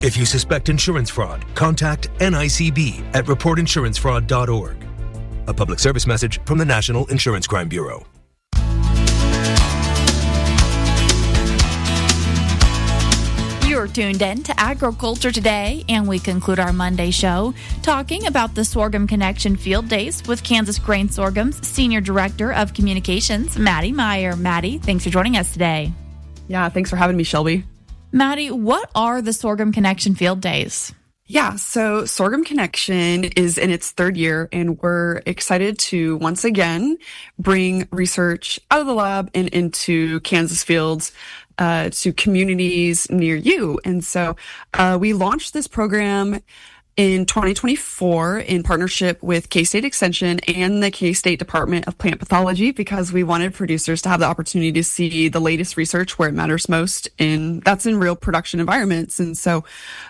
If you suspect insurance fraud, contact NICB at reportinsurancefraud.org. A public service message from the National Insurance Crime Bureau. You're tuned in to Agriculture Today, and we conclude our Monday show talking about the Sorghum Connection Field Days with Kansas Grain Sorghum's Senior Director of Communications, Maddie Meyer. Maddie, thanks for joining us today. Yeah, thanks for having me, Shelby. Maddie, what are the Sorghum Connection Field Days? Yeah, so Sorghum Connection is in its third year, and we're excited to once again bring research out of the lab and into Kansas fields to communities near you. And so we launched this program in 2024 in partnership with K-State Extension and the K-State Department of Plant Pathology, because we wanted producers to have the opportunity to see the latest research where it matters most, and that's in real production environments. And so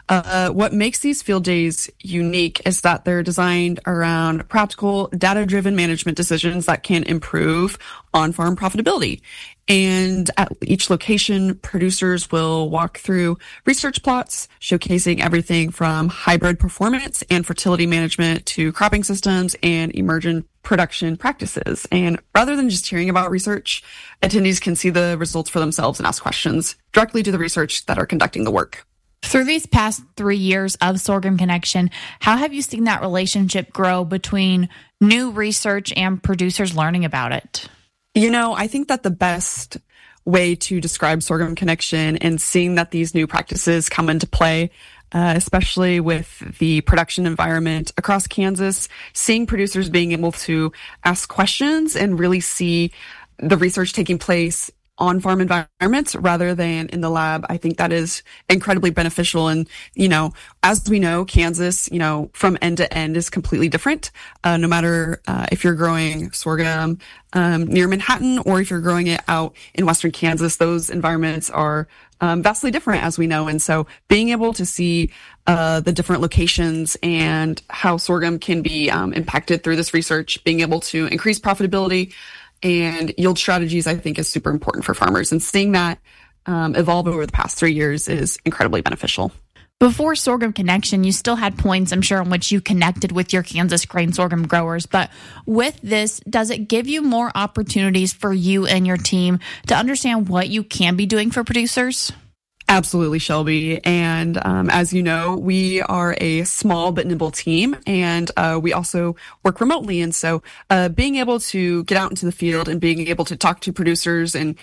what makes these field days unique is that they're designed around practical, data-driven management decisions that can improve on-farm profitability. And at each location, producers will walk through research plots showcasing everything from hybrid performance and fertility management to cropping systems and emergent production practices. And rather than just hearing about research, attendees can see the results for themselves and ask questions directly to the research that are conducting the work. Through these past 3 years of Sorghum Connection, how have you seen that relationship grow between new research and producers learning about it? You know, I think that the best way to describe Sorghum Connection and seeing that these new practices come into play, especially with the production environment across Kansas, seeing producers being able to ask questions and really see the research taking place on-farm environments rather than in the lab, I think that is incredibly beneficial. And, you know, as we know, Kansas, you know, from end to end is completely different. No matter if you're growing sorghum near Manhattan or if you're growing it out in Western Kansas, those environments are vastly different, as we know. And so being able to see the different locations and how sorghum can be impacted through this research, being able to increase profitability and yield strategies, I think, is super important for farmers. And seeing that evolve over the past 3 years is incredibly beneficial. Before Sorghum Connection, you still had points, I'm sure, in which you connected with your Kansas grain sorghum growers. But with this, does it give you more opportunities for you and your team to understand what you can be doing for producers? Absolutely, Shelby. And as you know, we are a small but nimble team, and we also work remotely. And so being able to get out into the field and being able to talk to producers and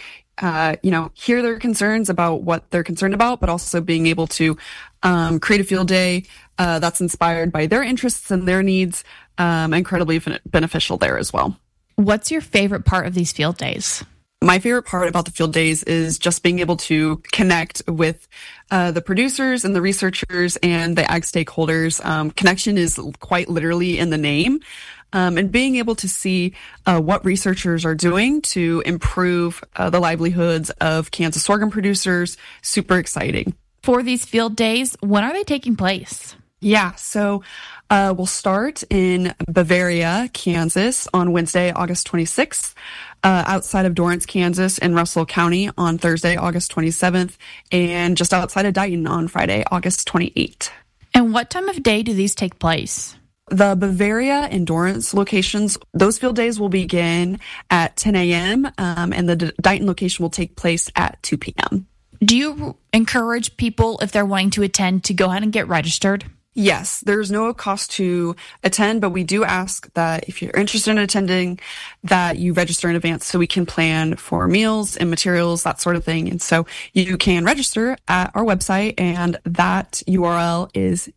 hear their concerns about what they're concerned about, but also being able to create a field day that's inspired by their interests and their needs, incredibly beneficial there as well. What's your favorite part of these field days? My favorite part about the field days is just being able to connect with the producers and the researchers and the ag stakeholders. Connection is quite literally in the name. And being able to see what researchers are doing to improve the livelihoods of Kansas sorghum producers, super exciting. For these field days, when are they taking place? Yeah, so we'll start in Bavaria, Kansas on Wednesday, August 26th, outside of Dorrance, Kansas in Russell County on Thursday, August 27th, and just outside of Dighton on Friday, August 28th. And what time of day do these take place? The Bavaria and Dorrance locations, those field days will begin at 10 a.m., and the Dighton location will take place at 2 p.m. Do you encourage people, if they're wanting to attend, to go ahead and get registered? Yes, there's no cost to attend, but we do ask that if you're interested in attending, that you register in advance so we can plan for meals and materials, that sort of thing. And so you can register at our website, and that URL is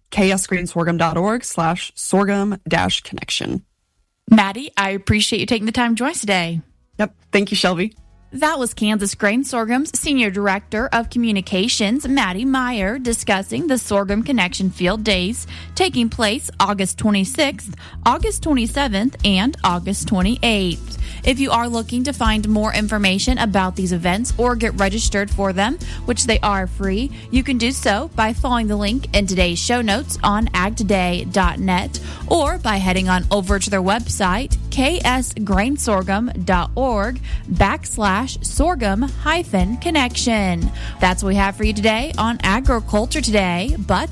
ksgrainsorghum.org/sorghum-connection. Maddie, I appreciate you taking the time to join us today. Yep. Thank you, Shelby. That was Kansas Grain Sorghum's Senior Director of Communications, Maddie Meyer, discussing the Sorghum Connection Field Days taking place August 26th, August 27th, and August 28th. If you are looking to find more information about these events or get registered for them, which they are free, you can do so by following the link in today's show notes on agtoday.net or by heading on over to their website, ksgrainsorghum.org/sorghum-connection. That's what we have for you today on Agriculture Today. But